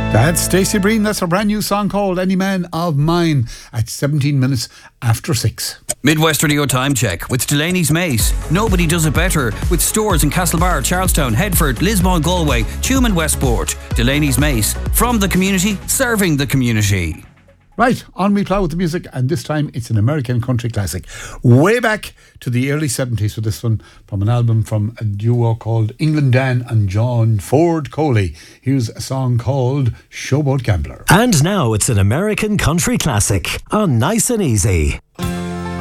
That's Stacey Breen. That's a brand new song called Any Man of Mine at 17 minutes after 6. Midwest Radio Time Check with Delaney's Mace. Nobody does it better with stores in Castlebar, Charlestown, Headford, Lismore, Galway, Tuam and Westport. Delaney's Mace. From the community, serving the community. Right, on we plough with the music, and this time it's an American country classic. Way back to the early 70s with this one from an album from a duo called England Dan and John Ford Coley. Here's a song called Showboat Gambler. And now it's an American country classic on Nice and Easy.